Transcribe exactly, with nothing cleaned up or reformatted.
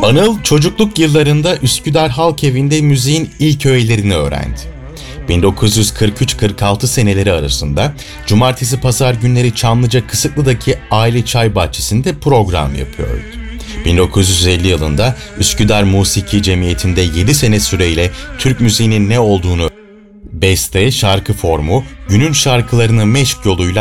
Anıl çocukluk yıllarında Üsküdar Halk Evi'nde müziğin ilk öğelerini öğrendi. bin dokuz yüz kırk üç kırk altı seneleri arasında cumartesi pazar günleri Çamlıca Kısıklı'daki aile çay bahçesinde program yapıyordu. bin dokuz yüz elli yılında Üsküdar Musiki Cemiyeti'nde yedi sene süreyle Türk müziğinin ne olduğunu, beste, şarkı formu, günün şarkılarını meşk yoluyla